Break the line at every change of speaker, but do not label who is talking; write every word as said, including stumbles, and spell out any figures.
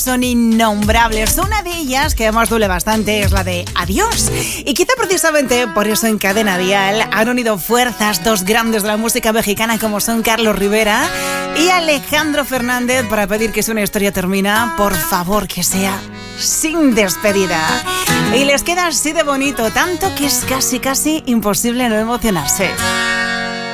son innombrables. Una de ellas, que además duele bastante, es la de Adiós. Y quizá precisamente por eso en Cadena Dial han unido fuerzas dos grandes de la música mexicana como son Carlos Rivera y Alejandro Fernández para pedir que si una historia termina, por favor que sea sin despedida. Y les queda así de bonito, tanto que es casi casi imposible no emocionarse.